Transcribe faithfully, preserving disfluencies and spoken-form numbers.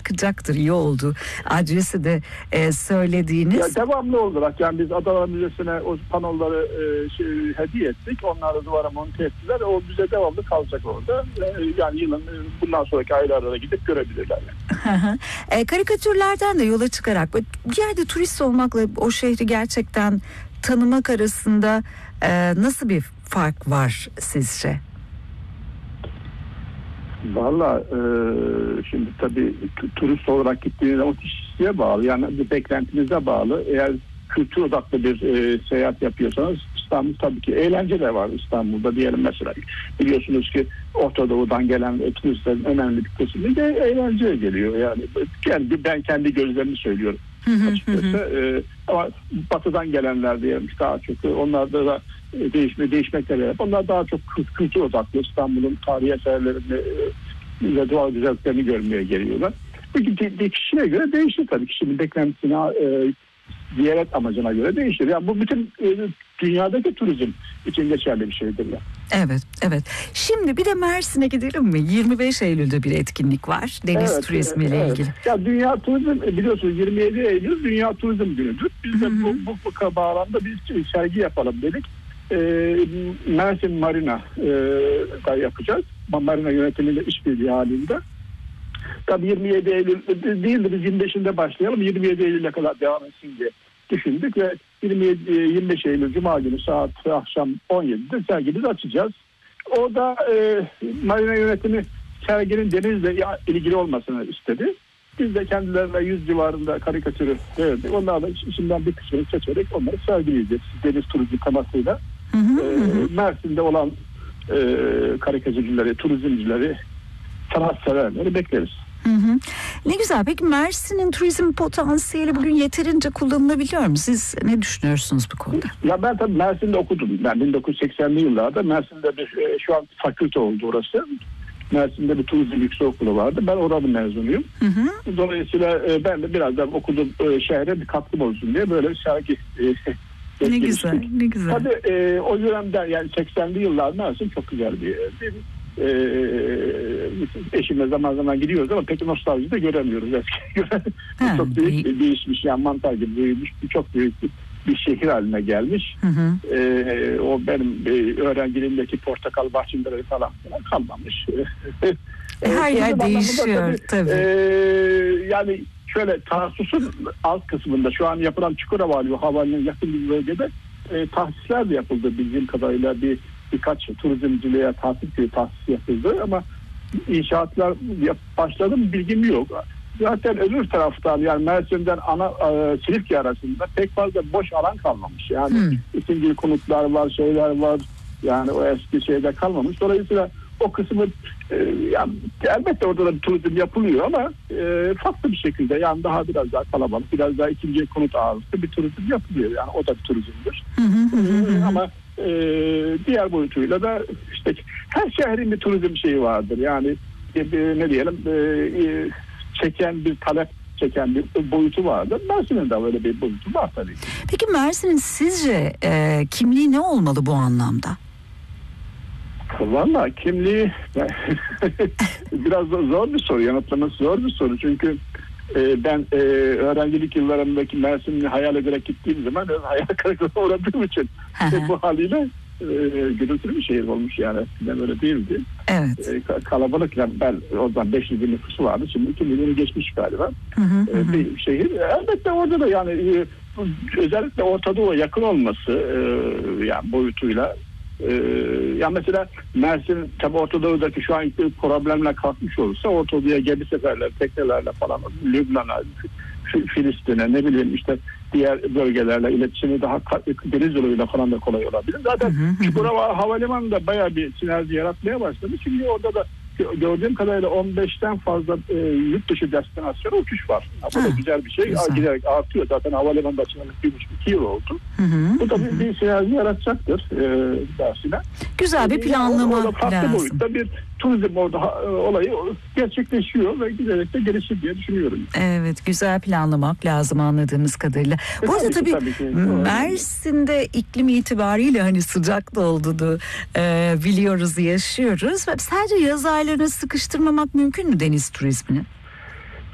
çıkacaktır. İyi oldu. Adresi de e, söylediğiniz. Ya devamlı olarak yani biz Adalar Müzesi'ne o panoları e, şey, hediye ettik. Onlar da duvara monte ettiler. O bize devamlı kalacak orada. E, yani yılın bundan sonraki aylarda da gidip görebilirler. Yani. e, karikatürlerden de yola çıkarak bir yerde turist olmakla o şehri gerçekten tanımak arasında e, nasıl bir fark var sizce? Valla e, şimdi tabii turist olarak gittiğiniz o kişiye bağlı. Yani bir beklentinize bağlı. Eğer kültür odaklı bir e, seyahat yapıyorsanız İstanbul tabii ki eğlence de var İstanbul'da diyelim mesela. Biliyorsunuz ki Orta Doğu'dan gelen turistlerin önemli bir kısmı da eğlenceye geliyor. Yani kendi, ben kendi gözlerimi söylüyorum. Açıkçası. E, ama batıdan gelenler diyelim daha çok onlarda da değişme değişmekle onlar daha çok kültür odaklı İstanbul'un tarihi eserlerini e, ve doğal güzelliklerini görmeye geliyorlar. Bir, bir, bir kişiye göre değişir tabii. Kişinin beklentisine e, ziyaret amacına göre değişir. Yani bu bütün e, dünyadaki turizm için geçerli bir şeydir. Yani. Evet, evet. Şimdi bir de Mersin'e gidelim mi? yirmi beş Eylül'de bir etkinlik var. Deniz evet, turizmi ile evet. ilgili. Ya dünya turizm biliyorsunuz yirmi yedi Eylül Dünya Turizm Günü'dür. Biz de hı hı. bu, bu, bu bağlamda bir sergi yapalım dedik. E, Mersin Marina e, da yapacağız. Marina yönetimiyle işbirliği halinde. Tabii yirmi yedi Eylül değil de biz yirmi beşinde başlayalım. yirmi yedi Eylül'e kadar devam etsin diye düşündük ve yirmi yedi, yirmi beş Eylül Cuma günü saat akşam on yedide sergimizi açacağız. Orada e, Marina yönetimi serginin denizle ilgili olmasını istedi. Biz de kendilerine yüz civarında karikatürü verdik. Onlar da içinden bir kısmını seçerek onları sergileyeceğiz. Deniz turizmi temasıyla. Hı hı, e, hı. Mersin'de olan e, karikatürcüleri, turizmcileri, sanatseverleri bekleriz. Hı hı. Ne güzel. Peki Mersin'in turizm potansiyeli bugün yeterince kullanılabiliyor mu? Siz ne düşünüyorsunuz bu konuda? Ya ben tabii Mersin'de okudum. Ben bin dokuz yüz seksenli yıllarda Mersin'de bir şu an fakülte oldu orası. Mersin'de bir turizm yüksekokulu vardı. Ben oranın mezunuyum. Hı hı. Dolayısıyla ben de biraz daha okudum şehre bir katkım olsun diye böyle sergi ne güzel, ne güzel. Tabii e, o dönemden yani seksenli yıllar Mersin çok güzel bir yerdi. Ee, eşimle zaman zaman gidiyoruz ama pek nostalji de göremiyoruz eski göre. Çok büyük bir değişmiş yani mantar gibi büyümüş çok büyük bir, bir şehir haline gelmiş. Hı hı. Ee, o benim e, öğrenciliğimdeki portakal bahçeleri falan, falan kalmamış. Her yer değişiyor tabii. tabii. E, yani şöyle Tarsus'un alt kısmında şu an yapılan Çukurova Havalimanı'nın yakın bir bölgede e, tahsisler de yapıldı bildiğim kadarıyla bir birkaç turizmciliğe tahsis bir tahsis yapıldı ama inşaatlar başladı mı bilgim yok. Zaten öbür taraftan yani Mersin'den ana e, Silifke arasında pek fazla boş alan kalmamış. Yani hmm. ikinci konutlar var, şeyler var. Yani o eski şeyde kalmamış. Dolayısıyla o kısmı e, yani elbette orada da bir turizm yapılıyor ama e, farklı bir şekilde yani daha biraz daha kalabalık, biraz daha ikinci konut ağırlıklı bir turizm yapılıyor. Yani o da bir turizmdir. e, ama e, diğer boyutuyla da işte her şehrin bir turizm şeyi vardır. Yani e, ne diyelim e, e, çeken bir talep çeken bir boyutu vardır. Mersin'in de böyle bir boyutu var tabii. Peki Mersin'in sizce e, kimliği ne olmalı bu anlamda? Valla kimliği biraz zor bir soru, yanıtlaması zor bir soru çünkü e, ben e, öğrencilik yıllarımdaki Mersin'i hayal ederek gittiğim zaman hayal kırıklığına uğradığım için e, bu haliyle e, gürültülü bir şehir olmuş yani eskiden öyle değildi. Evet. E, kalabalık yani ben oradan beş yüz bin nüfusu vardı şimdi iki milyonu geçmiş galiba hı hı, e, bir şehir. Elbette orada da yani e, özellikle Orta Doğu'ya yakın olması e, yani boyutuyla Ee, ya mesela Mersin tabi Orta Doğu'daki şu anki problemle kalkmış olursa Orta Doğu'ya gemi seferler teknelerle falan Lübnan'a, Filistin'e ne bileyim işte diğer bölgelerle iletişimi daha deniz yoluyla falan da kolay olabilir. Zaten Çukurova Havalimanı'nda bayağı bir sinerji yaratmaya başladı. Şimdi orada da gördüğüm kadarıyla on beşten fazla e, yurt dışı destinasyona uçuş var. Ha, bu da güzel bir şey. Güzel. Giderek artıyor. Zaten havalimanında açılalı bir buçuk iki yıl oldu. Hı hı, bu da bir, bir sinerji yaratacaktır e, dersine. Güzel bir planlama yani farklı lazım. boyutta bir turizm orada e, olayı gerçekleşiyor ve giderek de gelişir diye düşünüyorum. Evet, güzel planlamak lazım anladığımız kadarıyla. E, bu arada tabii, tabii ki, Mersin'de iklim itibariyle hani sıcak da olduğunu e, biliyoruz, yaşıyoruz. Sadece yaz aylarına sıkıştırmamak mümkün mü deniz turizmini?